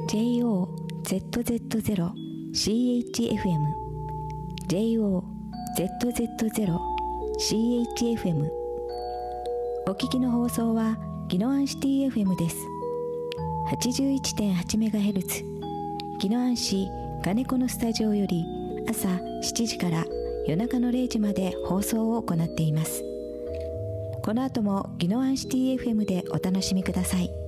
JOZZ0CHFM JOZZ0CHFM お聞きの放送は宜野湾シティ FM です。 81.8MHz 宜野湾市金子のスタジオより朝7時から夜中の0時まで放送を行っています。この後も宜野湾シティ FM でお楽しみください。